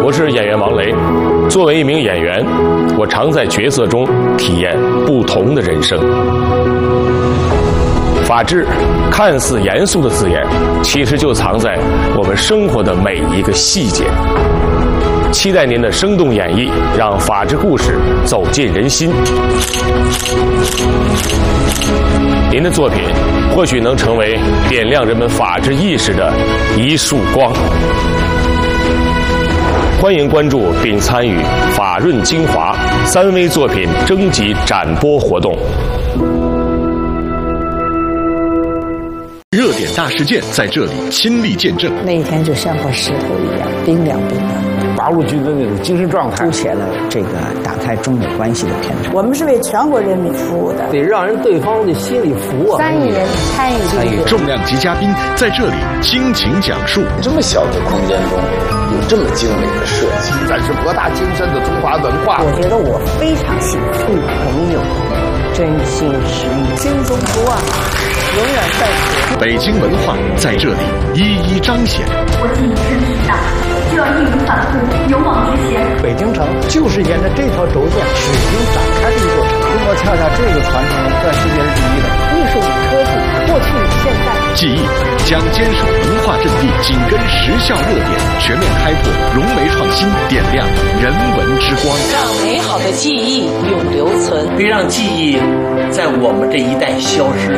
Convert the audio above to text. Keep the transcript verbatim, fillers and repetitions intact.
我是演员王雷。作为一名演员，我常在角色中体验不同的人生。法治看似严肃的字眼，其实就藏在我们生活的每一个细节。期待您的生动演绎，让法治故事走进人心。您的作品或许能成为点亮人们法治意识的一束光。欢迎关注并参与法润精华三微作品征集展播活动。 热点大事件在这里亲历见证， 那一天就像块石头一样冰凉冰凉。 八路军的那种精神状态， 凸显了这个党泰中美关系的偏差。 我们是为全国人民服务的， 得让人对方的心里服啊。 三亿人参与参与， 重量级嘉宾在这里倾情讲述。 这么小的空间中有这么精美的设计， 展示博大精深的中华文化。 我觉得我非常幸福，朋友真心实意， 心中不忘，永远在此。 北京文化在这里一一彰显。 国际是巨大，就要义无反顾，勇往直前。 北京城就是沿着这条轴线始终展开的一座城。中国恰恰这个传承在世界是第一的。 艺术与科技，过去与现在。 记忆将坚守文化阵地，紧跟时效热点，全面开拓融媒创新，点亮人文之光， 让美好的记忆永留存， 别让记忆在我们这一代消失。